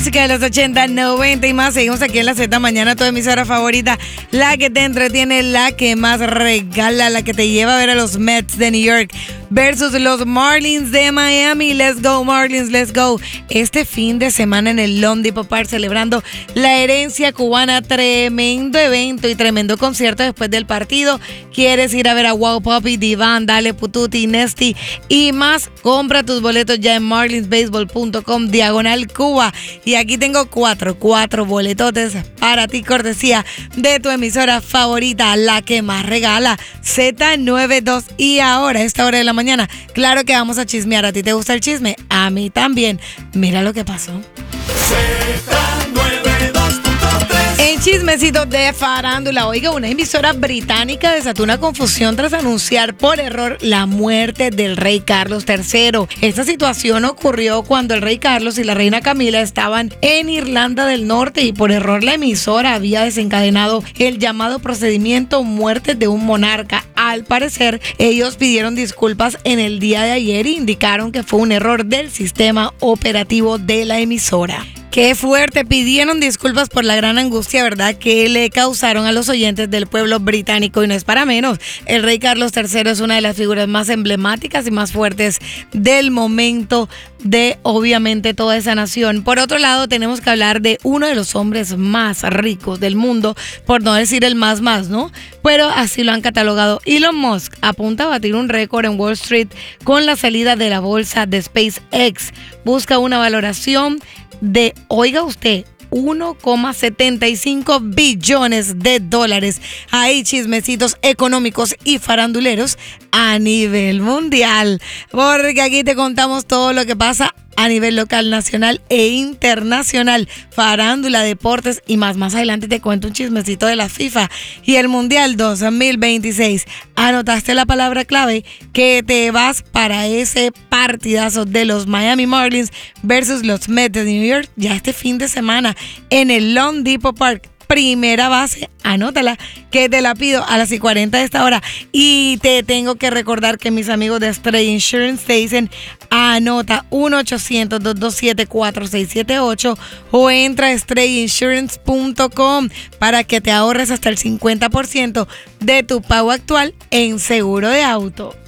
Música de los 80, 90 y más. Seguimos aquí en la Z Mañana, tu emisora favorita, la que te entretiene, la que más regala, la que te lleva a ver a los Mets de New York versus los Marlins de Miami. Let's go Marlins, let's go. Este fin de semana en el Lone Depot Park celebrando la herencia cubana. Tremendo evento y tremendo concierto después del partido. ¿Quieres ir a ver a Wow Poppy, Divan, Dale, Pututi, Nesty y más? Compra tus boletos ya en marlinsbaseball.com/Cuba. Y aquí tengo cuatro boletotes para ti, cortesía de tu emisora favorita, la que más regala, Z92. Y ahora, a esta hora de la mañana, claro que vamos a chismear. ¿A ti te gusta el chisme? A mí también. Mira lo que pasó. En chismecito de farándula, oiga, una emisora británica desató una confusión tras anunciar por error la muerte del rey Carlos III. Esta situación ocurrió cuando el rey Carlos y la reina Camila estaban en Irlanda del Norte y por error la emisora había desencadenado el llamado procedimiento muerte de un monarca. Al parecer, ellos pidieron disculpas en el día de ayer e indicaron que fue un error del sistema operativo de la emisora. Qué fuerte, pidieron disculpas por la gran angustia, ¿verdad?, que le causaron a los oyentes del pueblo británico y no es para menos. El rey Carlos III es una de las figuras más emblemáticas y más fuertes del momento de, obviamente, toda esa nación. Por otro lado, tenemos que hablar de uno de los hombres más ricos del mundo, por no decir el más, ¿no? Pero así lo han catalogado. Elon Musk apunta a batir un récord en Wall Street con la salida de la bolsa de SpaceX. Busca una valoración de, oiga usted, 1,75 billones de dólares. Hay chismecitos económicos y faranduleros a nivel mundial, porque aquí te contamos todo lo que pasa a nivel local, nacional e internacional, farándula, deportes y más. Más adelante te cuento un chismecito de la FIFA y el Mundial 2026. Anotaste la palabra clave que te vas para ese partidazo de los Miami Marlins versus los Mets de New York ya este fin de semana en el Lone Depot Park. Primera base, anótala, que te la pido a las 40 de esta hora. Y te tengo que recordar que mis amigos de Stray Insurance te dicen, anota 1-800-227-4678 o entra a strayinsurance.com para que te ahorres hasta el 50% de tu pago actual en seguro de auto.